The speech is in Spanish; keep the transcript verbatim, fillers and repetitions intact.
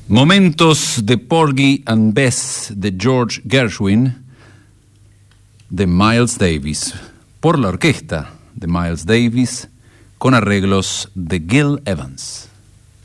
Momentos de Porgy and Bess de George Gershwin de Miles Davis, por la orquesta de Miles Davis con arreglos de Gil Evans.